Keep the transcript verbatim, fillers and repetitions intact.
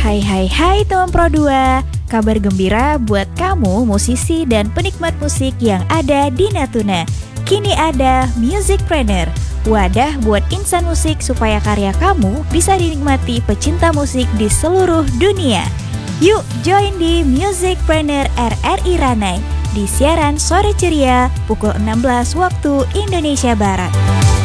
Hai hai hai teman Pro dua, kabar gembira buat kamu musisi dan penikmat musik yang ada di Natuna. Kini ada Musicpreneur, wadah buat insan musik supaya karya kamu bisa dinikmati pecinta musik di seluruh dunia. Yuk join di Musicpreneur R R I Ranai di siaran sore ceria pukul enam belas waktu Indonesia Barat.